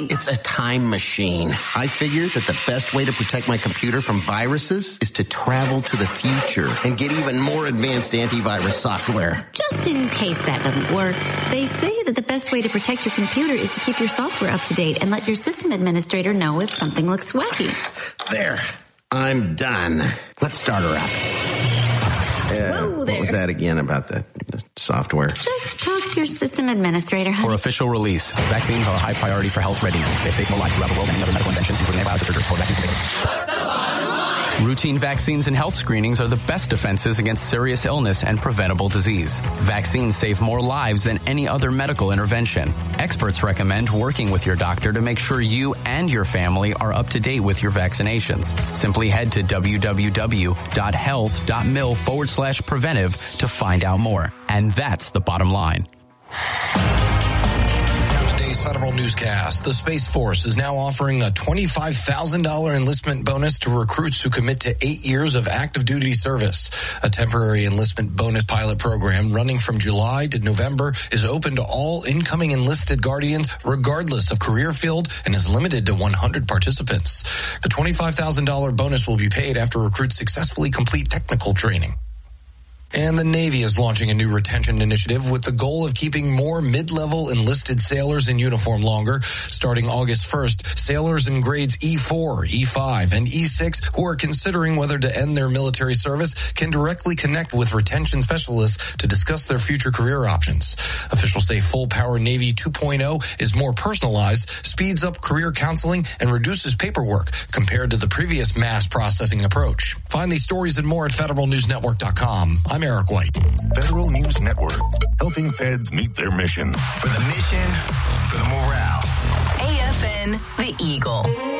It's a time machine. I figured that the best way to protect my computer from viruses is to travel to the future and get even more advanced antivirus software. Just in case that doesn't work, they say that the best way to protect your computer is to keep your software up to date and let your system administrator know if something looks wacky. There. I'm done. Let's start her up. Whoa there. What was that again about the software? Just talk to your system administrator, honey. For official release, vaccines are a high priority for health readiness. They save more lives throughout the world than any other medical invention, including antibiotics or vaccines. Routine vaccines and health screenings are the best defenses against serious illness and preventable disease. Vaccines save more lives than any other medical intervention. Experts recommend working with your doctor to make sure you and your family are up to date with your vaccinations. Simply head to www.health.mil/preventive to find out more. And that's the bottom line. Federal newscast. The Space Force is now offering a $25,000 enlistment bonus to recruits who commit to 8 years of active duty service. A temporary enlistment bonus pilot program running from July to November is open to all incoming enlisted Guardians regardless of career field and is limited to 100 participants. The $25,000 bonus will be paid after recruits successfully complete technical training. And the Navy is launching a new retention initiative with the goal of keeping more mid-level enlisted sailors in uniform longer. Starting August 1st, sailors in grades E4, E5, and E6 who are considering whether to end their military service can directly connect with retention specialists to discuss their future career options. Officials say Full Power Navy 2.0 is more personalized, speeds up career counseling, and reduces paperwork compared to the previous mass processing approach. Find these stories and more at federalnewsnetwork.com. I'm Eric White. Federal News Network, helping feds meet their mission. For the mission, for the morale. AFN, The Eagle.